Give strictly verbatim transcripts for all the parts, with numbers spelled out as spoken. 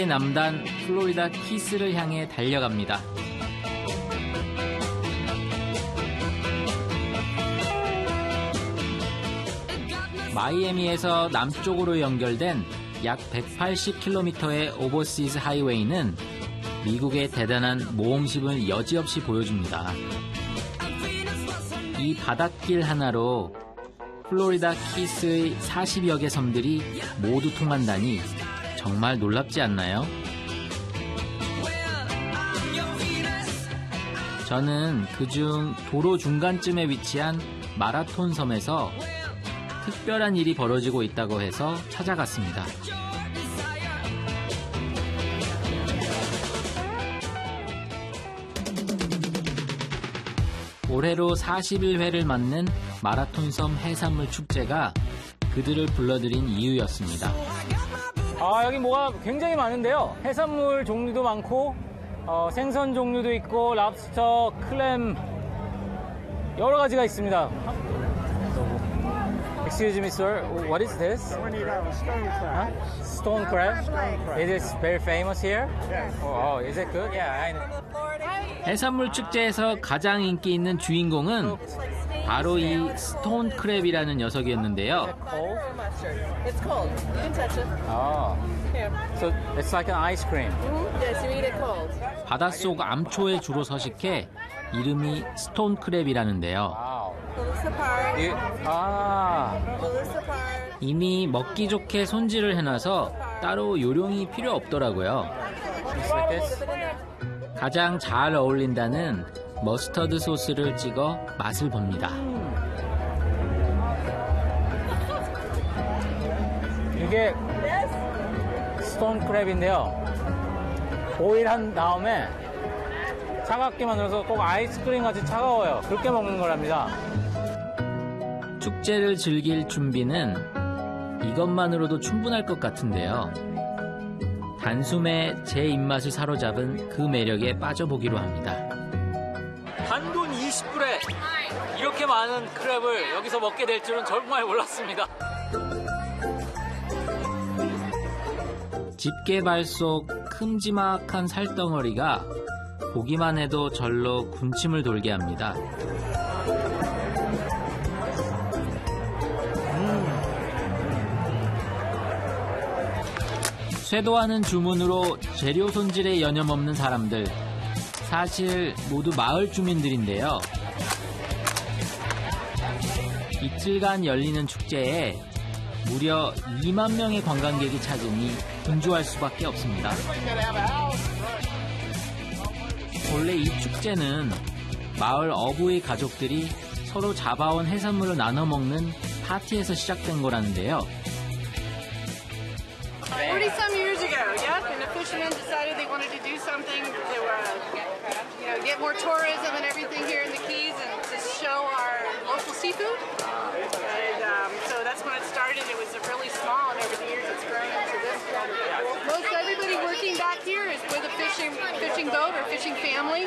남단 플로리다 키스를 향해 달려갑니다. 마이애미에서 남쪽으로 연결된 약 백팔십 킬로미터의 오버시즈 하이웨이는 미국의 대단한 모험심을 여지없이 보여줍니다. 이 바닷길 하나로 플로리다 키스의 사십여 개 섬들이 모두 통한다니 정말 놀랍지 않나요? 저는 그중 도로 중간쯤에 위치한 마라톤 섬에서 특별한 일이 벌어지고 있다고 해서 찾아갔습니다. 올해로 사십일 회를 맞는 마라톤섬 해산물 축제가 그들을 불러들인 이유였습니다. 아, 여기 뭐가 굉장히 많은데요. 해산물 종류도 많고 어, 생선 종류도 있고 랍스터, 클램 여러 가지가 있습니다. Excuse me, sir. What is this? Stone crab. Huh? Stone crab. Stone crab. Is it very famous here? Yes. Oh, is it good? Yeah, I know. 해산물 축제에서 가장 인기 있는 주인공은 바로 이 스톤 크랩이라는 녀석이었는데요. It's cold. You can touch it. Oh. Here. So it's like an ice cream. Yes, you eat it cold. 바닷속 암초에 주로 서식해 이름이 스톤 크랩이라는데요. Wow. Pull this apart. 이, 아. Pull this apart. 이미 먹기 좋게 손질을 해놔서 따로 요령이 필요 없더라고요. Just like this. 가장 잘 어울린다는 머스터드 소스를 찍어 맛을 봅니다. 이게 스톤 크랩인데요. 보일한 다음에 차갑게 만들어서 꼭 아이스크림 같이 차가워요. 그렇게 먹는 거랍니다. 축제를 즐길 준비는 이것만으로도 충분할 것 같은데요. 단숨에 제 입맛을 사로잡은 그 매력에 빠져보기로 합니다. 단돈 이십 불에 이렇게 많은 크랩을 여기서 먹게 될 줄은 정말 몰랐습니다. 집게발 속 큼지막한 살덩어리가 보기만 해도 절로 군침을 돌게 합니다. 쇄도하는 주문으로 재료 손질에 여념없는 사람들, 사실 모두 마을 주민들인데요. 이틀간 열리는 축제에 무려 이만 명의 관광객이 찾으니 분주할 수밖에 없습니다. 원래 이 축제는 마을 어부의 가족들이 서로 잡아온 해산물을 나눠 먹는 파티에서 시작된 거라는데요. forty-some years ago, yep, and the fishermen decided they wanted to do something to, uh, you know, get more tourism and everything here in the Keys and to show our local seafood. And um, so that's when it started. It was really small, and over the years it's grown into this. Most everybody working back here is with a fishing fishing boat or fishing family.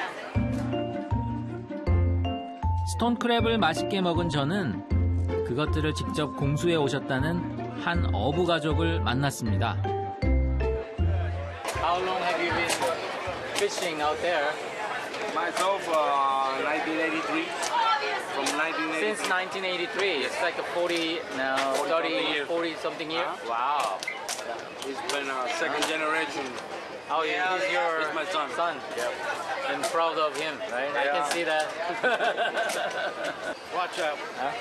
스톤 크랩을 맛있게 먹은 저는 그것들을 직접 공수해 오셨다는 한 어부 가족을 만났습니다. How long have you been fishing out there? Myself, uh, nineteen eighty-three. From nineteen eighty-three. Since nineteen eighty-three. It's like a forty, now thirty, forty something years. Wow. He's been a second generation. Oh, yeah, he's your He's my son. son. Yep. I'm proud of him, right? I Yeah. can see that. Watch out.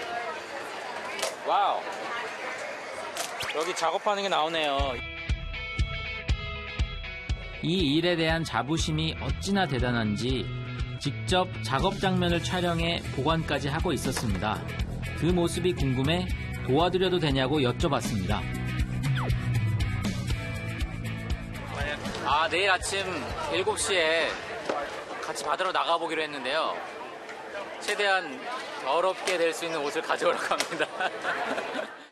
와우. 여기 작업하는 게 나오네요. 이 일에 대한 자부심이 어찌나 대단한지 직접 작업 장면을 촬영해 보관까지 하고 있었습니다. 그 모습이 궁금해 도와드려도 되냐고 여쭤봤습니다. 아, 내일 아침 일곱 시에 같이 받으러 나가보기로 했는데요. 최대한 더럽게 될 수 있는 옷을 가져오라고 합니다.